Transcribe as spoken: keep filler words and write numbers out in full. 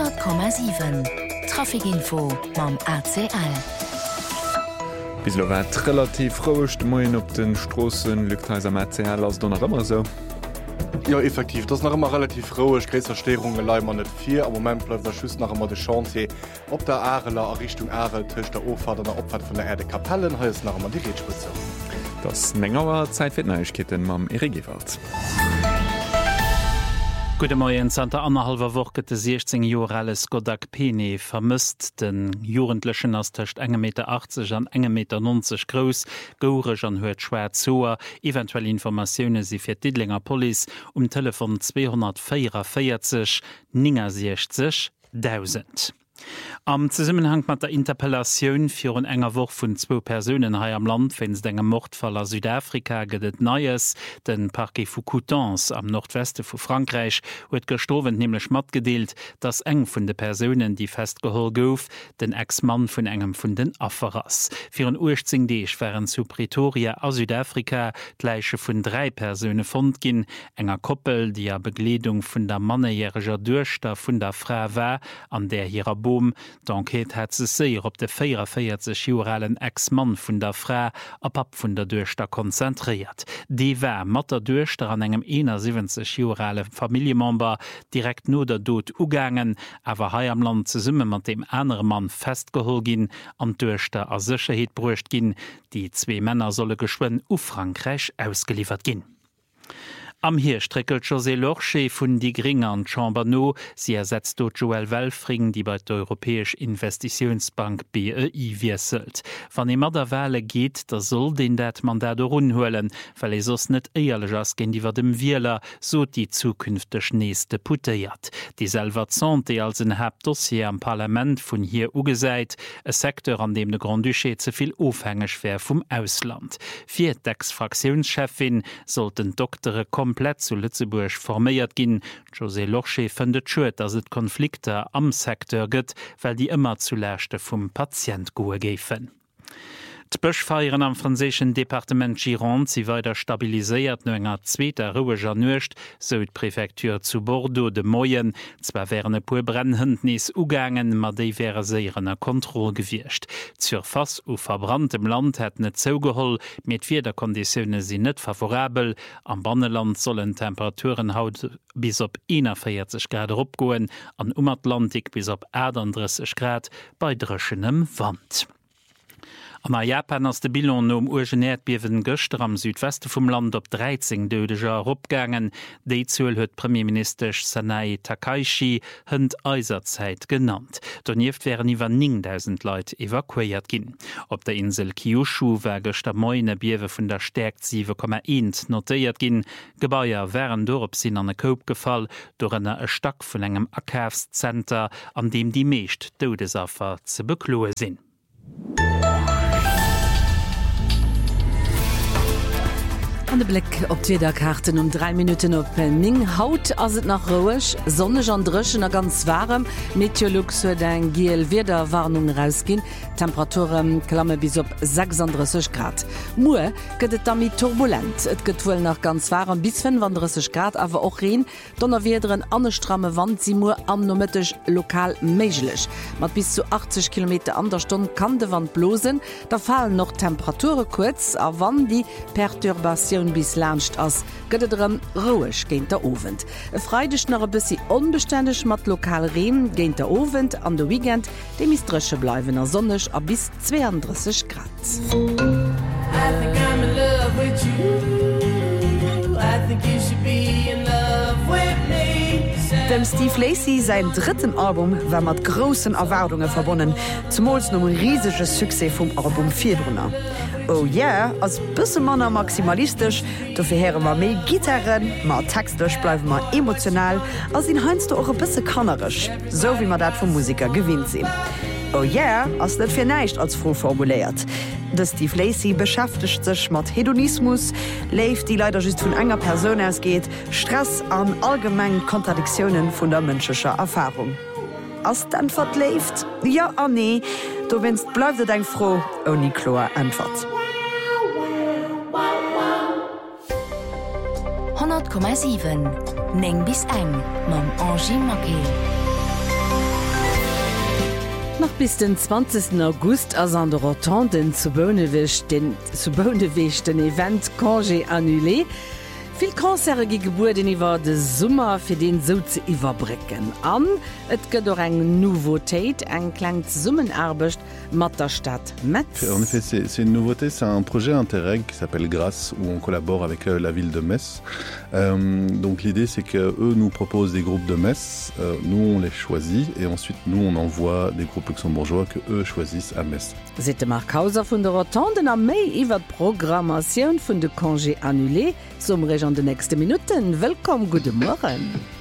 hundert Komma sieben Trafikinfo mam A C L. Bislo wat relativ rouecht Moien op den Strossen Lücktheiser am A C L ass donnner ëmmer so. Ja effektiv, das nach immer relativ froh Gräsersteungen lei man net vier, aber moment bleibt der Schüss nach immer de Chance op der Areler a Richtung Are töcht der Ofahrt an der Opfahrt von der Erde Kapellen he nach immer die Redspitze. Das mengerer Zeitfitneichketten mam Erregewart. Gute Morgen, Santa anderhalber Woche de sechzehn Jahre Skodak Pene vermisst den Jugendlichen aus töcht eins Komma achtzig Meter an eins Komma neunzig Meter groß, geurig an hört schwer zu. Eventuell Informationen sie für die Didlinger Police um Telefon zweihundertvierundvierzig neunundsechzig tausend. Am Zusammenhang mit der Interpellation für eine enger Woche von zwei Personen hier am Land, wenn es den Mordfall aus Südafrika geht Neues, den Parquet Foucault am Nordwesten von Frankreich wird gestorben, nämlich mitgedeelt, dass eng von den Personen, die festgeholt gouf, den Ex-Mann von engem von den Afferers. Für ein achtzehn Tage waren zu Pretoria aus Südafrika gleiche von drei Personen gefunden gin, enger Koppel, die a Begleitung von der mannejähriger Durchster von der Frau war, an der ihrer Boom D'enquête hat se séier op de vierundvierzig Jahre Ex-Mann vun der Frau ab ab vun der Duerchter konzentriert. Die war mat der Duerchter an engem einundsiebzig Jahre Familienmember direkt no der Tod ugangen, awer hai am Land ze summe mat dem anderen Mann festgehol gin, an Duerchter a Sicherheet bruecht gin. Die zwei Männer solle geschwoen u Frankreich ausgeliefert gin. Am hier streckelt José Lorche vun die Gringer an Chamberno, sie ersetzt dort Joel Welfring, die bei der Europäischen Investitionsbank B E I wisselt. Wann immer der Wahle geht, da soll den dat Mandat runholen, weil es sos net eierlich as gen diewer dem Wieler, so die zukünftig nächste puteiert. Die Salvazante als ein Hauptdossier am Parlament vun hier ugeseit, ein Sektor, an dem de Grand Duché zuviel aufhängig wär vom Ausland. Vier Ex-Fraktionschefin sollten Doktore kommen komplett zu Lützeburg formiert gin. José Lorche findet schön, dass es Konflikte am Sektor gibt, weil die immer zulächte vom Patient goe gefen. Die Buschfeiern am französischen Departement Gironde sie weiter stabilisiert no enger zweiter ruhiger Nucht, so die Präfektur zu Bordeaux de Moyen. Zwar wären e puer Brennhündnis ugangen, ma déi wäre seirener Kontrolle gewircht. Zur Fass u verbranntem Land hat net zougeholl, mit wie der Konditionne sie net favorabel. Am Banneland sollen Temperaturen haut bis op einundvierzig Grad opgoen, an Umatlantik bis op achtunddreißig Grad bei dröschenem Wand. An Japan ass de Bilon um Urgenätbiewen Göster am Südweste vum Land op dreizehn Dödeger opgangen. Déi zuel huet Premierminister Sanae Takaichi hënd Eiserzeit genannt. Donieft wären iwwer neuntausend Leiit evakuiert ginn. Op der Insel Kyushu war Göster Moine Biewe vun der stärkt sieben Komma eins notéiert ginn. Gebäier wären dorop sinn an e Koop gefall, dorënner e Stack vun engem Akavscenter, an dem die meescht Todesaffer ze bekloe sinn. An de Blick op Twitterkarten um drei Minuten op Ning haut as het nach Roech, Sonnech an Drschen a ganz warm, Meteorlux huet eng Giel Wederwarnung rausgin, Temperaturen klamme bis op sechsunddreißig Grad. Mue gëtt et damit turbulent, et gëtt wohl nach ganz warm bis fünfunddreißig Grad, awer och reen, donnner wiederen annestramme Wand si mu amnomëttech lokal méiglech. Mat bis zu achtzig Kilometer an der Stunde kann de Wand blosen, da fallen noch Temperature kurz, a wann die Perturbation bis lacht ass gëtterem Rouech géint der Ofent. E freidech nach e bissi onbestänech mat lokal Reen géint der Ofent an de Weekend, de mis dresche bleiwen er sonnech a bis zweiunddreißig Grad. Dem Steve Lacy sein dritten Album war mat großen Erwartungen verbunden, zumols nom riesiges Succès vom Album Vierbrunner. Oh yeah, als bisse Manner maximalistisch, dofir here ma méi Gitarren, ma textech bleif ma emotional, als in heinst du auch ein bisse kannerisch, so wie man dat vom Musiker gewinnt sinn. Oh yeah, as net fir neicht als froh formuliert. De Steve Lacy beschäftigt sich mit Hedonismus, lebt die leider just von enger Person ausgeht, Stress an allgemeinen Kontradiktionen von der menschlicher Erfahrung. Als die Antwort lebt, ja an nee, du wennst bleibst du dein froh, ohne klare Antwort. hundert Komma sieben Neng bis eng, mam Angie Mackey. Nach bis den zwanzigsten August as an der Rotonde zu Bonewich den zu Bonewich den Event Congé annulé. Viel Konzere gi Geburten iwwer de Summer fir den so ze iwwerbrecken. An et gëtt or eng Nouveautéit eng klengt Summenarbecht mat der Stadt Metz. En effet, c'est, c'est une nouveauté, c'est un projet Interreg qui s'appelle Grâce, où on collabore avec euh, la ville de Metz. Euh, donc l'idée, c'est que eux nous proposent des groupes de Metz, euh, nous on les choisit, et ensuite nous on envoie des groupes luxembourgeois que eux choisissent à Metz. Sete Mark Hauser vun der Rotonde a méi iwwer Programmatioun vun de Congé annulé, som Reg an de nächste Minuten. Welkom, gute Morgen.